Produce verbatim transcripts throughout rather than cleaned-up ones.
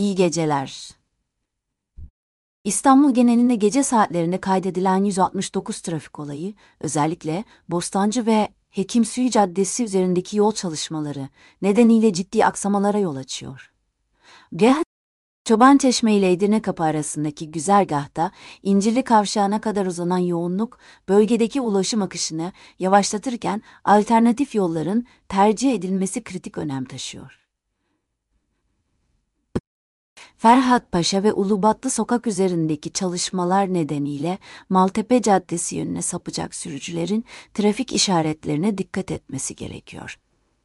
İyi geceler. İstanbul genelinde gece saatlerinde kaydedilen yüz altmış dokuz trafik olayı, özellikle Bostancı ve Hekimsuyu Caddesi üzerindeki yol çalışmaları nedeniyle ciddi aksamalara yol açıyor. G H Çobançeşme ile Edirnekapı arasındaki güzergahta İncirli Kavşağı'na kadar uzanan yoğunluk, bölgedeki ulaşım akışını yavaşlatırken alternatif yolların tercih edilmesi kritik önem taşıyor. Ferhat Paşa ve Ulubatlı sokak üzerindeki çalışmalar nedeniyle Maltepe Caddesi yönüne sapacak sürücülerin trafik işaretlerine dikkat etmesi gerekiyor.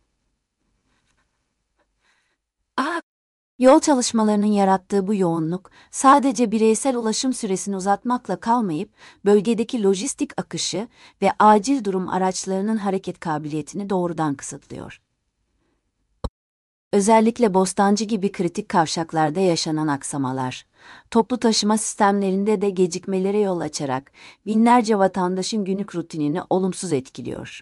A. Yol çalışmalarının yarattığı bu yoğunluk sadece bireysel ulaşım süresini uzatmakla kalmayıp bölgedeki lojistik akışı ve acil durum araçlarının hareket kabiliyetini doğrudan kısıtlıyor. Özellikle Bostancı gibi kritik kavşaklarda yaşanan aksamalar, toplu taşıma sistemlerinde de gecikmelere yol açarak binlerce vatandaşın günlük rutinini olumsuz etkiliyor.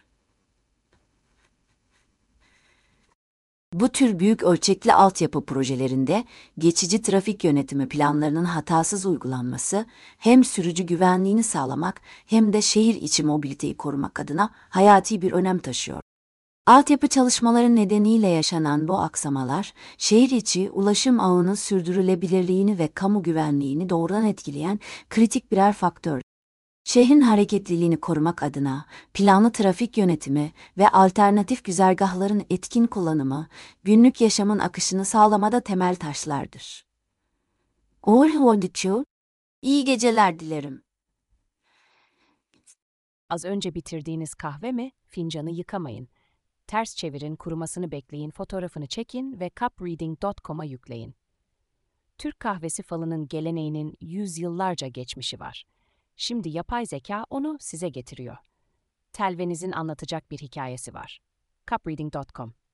Bu tür büyük ölçekli altyapı projelerinde geçici trafik yönetimi planlarının hatasız uygulanması hem sürücü güvenliğini sağlamak hem de şehir içi mobiliteyi korumak adına hayati bir önem taşıyor. Altyapı çalışmaları nedeniyle yaşanan bu aksamalar, şehir içi ulaşım ağının sürdürülebilirliğini ve kamu güvenliğini doğrudan etkileyen kritik birer faktör. Şehrin hareketliliğini korumak adına planlı trafik yönetimi ve alternatif güzergahların etkin kullanımı, günlük yaşamın akışını sağlamada temel taşlardır. Uğur iyi geceler dilerim. Az önce bitirdiğiniz kahve mi? Fincanı yıkamayın. Ters çevirin, kurumasını bekleyin, fotoğrafını çekin ve cup reading nokta com'a yükleyin. Türk kahvesi falının geleneğinin yüzyıllarca geçmişi var. Şimdi yapay zeka onu size getiriyor. Telvenizin anlatacak bir hikayesi var. cup reading nokta com